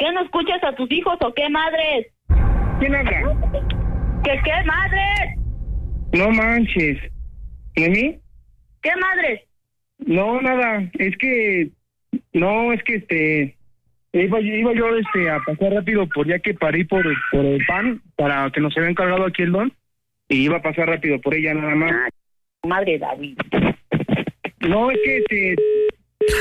¿Qué, no escuchas a tus hijos o qué, madres? ¿Quién habla? ¿Qué madres? No manches. ¿Noemí? ¿Qué madres? No, nada. Es que iba yo a pasar rápido por ya que parí por el pan para que nos había encargado aquí el don y iba a pasar rápido por ella nada más. Madre David. No, es que